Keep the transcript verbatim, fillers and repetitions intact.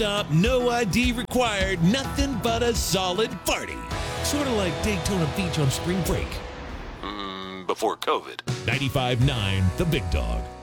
Stop, no I D required, nothing but a solid party. Sort of like Daytona Beach on spring break. Mm, before COVID. ninety-five point nine The Big Dog.